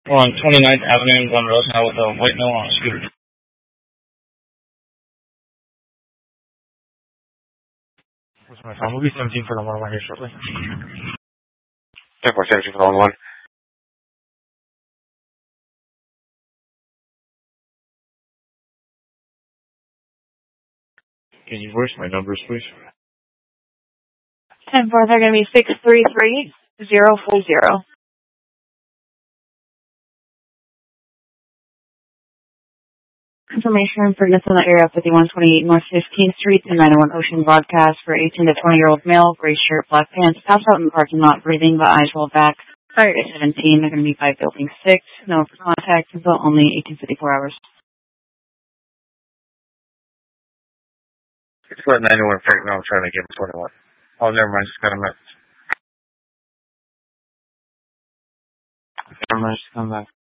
We're on 29th Avenue in Glen Rose now with a white male on a scooter. What's my time? We'll be 17 for the 1-1 here shortly. 10-4, 17 for the 1-1. Can you voice my numbers, please? 10-4, they're going to be 633-040. Information for units in the area of 5128 North 15th Street and 901 Ocean broadcast for 18 to 20-year-old male, gray shirt, black pants, passed out in the parking lot, breathing, but eyes rolled back. Fire at 17, they're going to be by building 6. No contact until only 1854 hours. It's got 91 freight now. I'm trying to give him 21. Oh, never mind. Just got a message. Never mind, just come back.